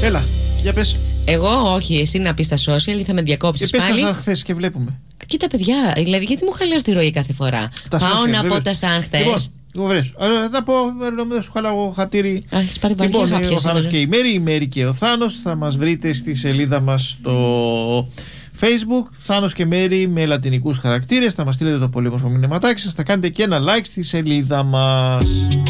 Έλα, για πες. Εγώ όχι, εσύ να πεις στα social ή θα με διακόψεις πάλι. Πες τα σαν χθες και βλέπουμε. Κοίτα παιδιά, δηλαδή γιατί μου χαλάς τη ροή κάθε φορά. Τα Πάω social, να βέβαια. πω τα σαν χθες. Λοιπόν, βρες. Θα πω, δεν σου χαλάω χατήρι. Έχεις πάρει βαριά Λοιπόν, χάπια ο Θάνος σήμερα. και η Μέρη και ο Θάνος. Θα μας βρείτε στη σελίδα μας στο Facebook. Θάνος και Μέρη με λατινικούς χαρακτήρες. Θα μας στείλετε το πολύ όμορφο μηνυματάκι σας. Θα κάνετε και ένα like στη σελίδα μας.